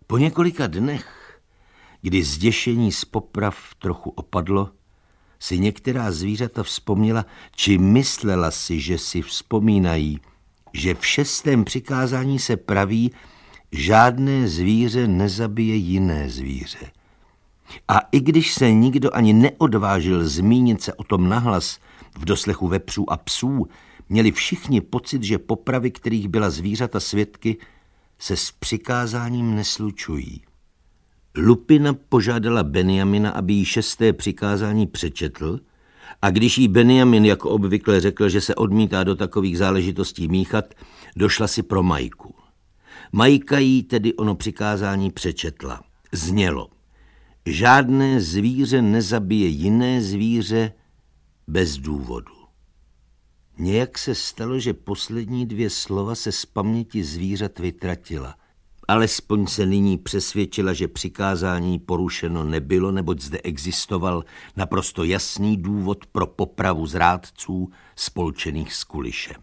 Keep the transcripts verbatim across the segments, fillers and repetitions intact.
Po několika dnech, kdy zděšení z poprav trochu opadlo, si některá zvířata vzpomněla, či myslela si, že si vzpomínají, že v šestém přikázání se praví, žádné zvíře nezabije jiné zvíře. A i když se nikdo ani neodvážil zmínit se o tom nahlas v doslechu vepřů a psů, měli všichni pocit, že popravy, kterých byla zvířata svědky, se s přikázáním neslučují. Lupina požádala Benjamina, aby jí šesté přikázání přečetl, a když jí Benjamin jako obvykle řekl, že se odmítá do takových záležitostí míchat, došla si pro Majku. Majka jí tedy ono přikázání přečetla. Znělo: žádné zvíře nezabije jiné zvíře bez důvodu. Nějak se stalo, že poslední dvě slova se z paměti zvířat vytratila. Alespoň se nyní přesvědčila, že přikázání porušeno nebylo, neboť zde existoval naprosto jasný důvod pro popravu zrádců spolčených s Kulišem.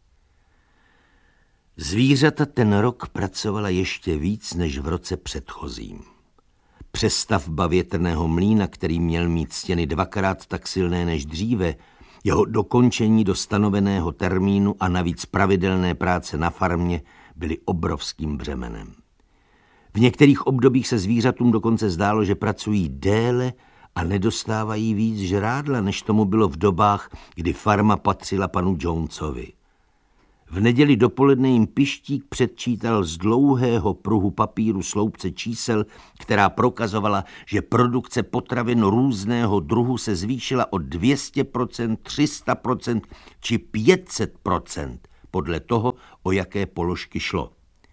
Zvířata ten rok pracovala ještě víc než v roce předchozím. Přestavba větrného mlýna, který měl mít stěny dvakrát tak silné než dříve, jeho dokončení do stanoveného termínu a navíc pravidelné práce na farmě byly obrovským břemenem. V některých obdobích se zvířatům dokonce zdálo, že pracují déle a nedostávají víc žrádla, než tomu bylo v dobách, kdy farma patřila panu Jonesovi. V neděli dopoledne jim Pištík předčítal z dlouhého pruhu papíru sloupce čísel, která prokazovala, že produkce potravin různého druhu se zvýšila o dvě stě procent, tři sta procent či pět set procent, podle toho, o jaké položky šlo.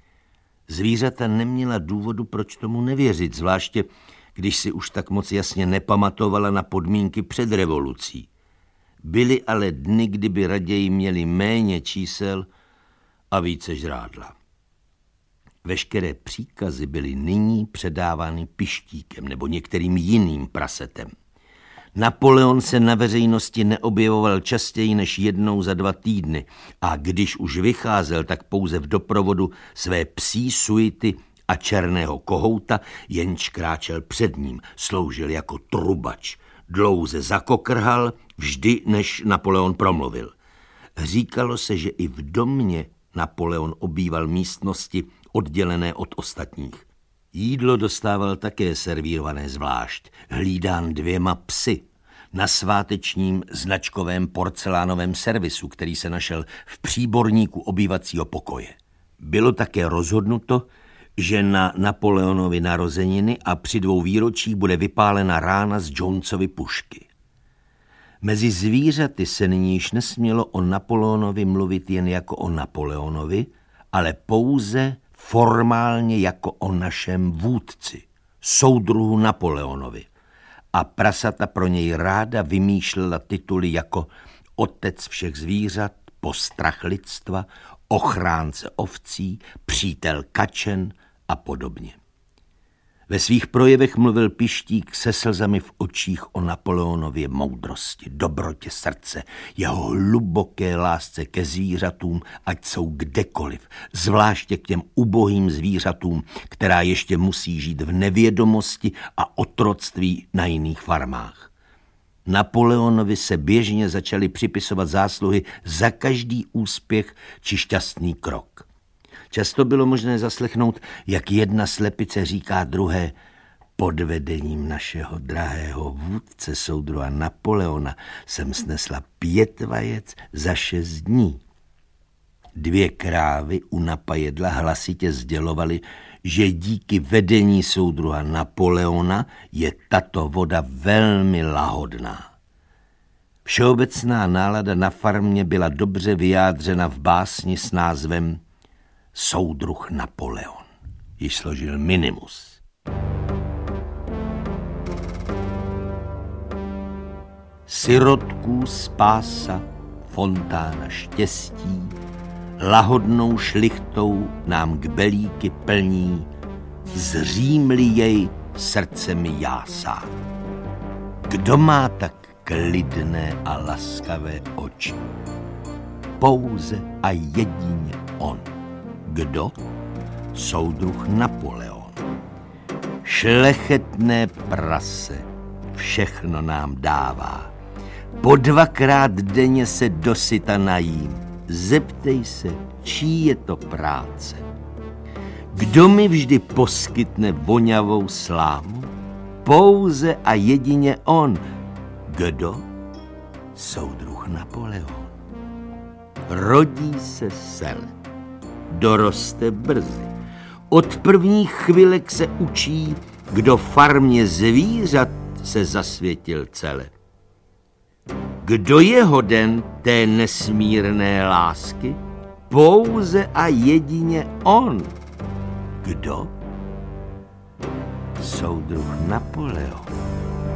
Zvířata neměla důvodu, proč tomu nevěřit, zvláště když si už tak moc jasně nepamatovala na podmínky před revolucí. Byly ale dny, kdyby raději měli méně čísel a více žrádla. Veškeré příkazy byly nyní předávány Pištíkem nebo některým jiným prasetem. Napoleon se na veřejnosti neobjevoval častěji než jednou za dva týdny a když už vycházel, tak pouze v doprovodu své psí suity a černého kohouta, jenž kráčel před ním, sloužil jako trubač. Dlouze zakokrhal, vždy než Napoleon promluvil. Říkalo se, že i v domě Napoleon obýval místnosti oddělené od ostatních. Jídlo dostával také servírované zvlášť, hlídán dvěma psy, na svátečním značkovém porcelánovém servisu, který se našel v příborníku obývacího pokoje. Bylo také rozhodnuto, že na Napoleonovy narozeniny a při dvou výročích bude vypálena rána z Jonesovy pušky. Mezi zvířaty se nyní již nesmělo o Napoleonovi mluvit jen jako o Napoleonovi, ale pouze formálně jako o našem vůdci, soudruhu Napoleonovi. A prasata pro něj ráda vymýšlela tituly jako otec všech zvířat, postrach lidstva, ochránce ovcí, přítel kačen a podobně. Ve svých projevech mluvil Pištík se slzami v očích o Napoleonově moudrosti, dobrotě srdce, jeho hluboké lásce ke zvířatům, ať jsou kdekoliv, zvláště k těm ubohým zvířatům, která ještě musí žít v nevědomosti a otroctví na jiných farmách. Napoleonovi se běžně začaly připisovat zásluhy za každý úspěch či šťastný krok. Často bylo možné zaslechnout, jak jedna slepice říká druhé: pod vedením našeho drahého vůdce soudruha Napoleona jsem snesla pět vajec za šest dní. Dvě krávy u napajedla hlasitě sdělovaly, že díky vedení soudruha Napoleona je tato voda velmi lahodná. Všeobecná nálada na farmě byla dobře vyjádřena v básni s názvem Soudruh Napoleon, již složil Minimus. Sirotků spása, fontána štěstí, lahodnou šlichtou nám kbelíky plní, zřím-li jej srdce mi jásá. Kdo má tak klidné a laskavé oči? Pouze a jedině on. Kdo? Soudruh Napoleon. Šlechetné prase všechno nám dává. Po dvakrát denně se dosyta najím. Zeptej se, čí je to práce. Kdo mi vždy poskytne voňavou slámu? Pouze a jedině on. Kdo? Soudruh Napoleon. Rodí se sele. Doroste brzy. Od prvních chvilek se učí, kdo farmě zvířat se zasvětil cele. Kdo je hoden té nesmírné lásky? Pouze a jedině on. Kdo? Soudruh Napoleon.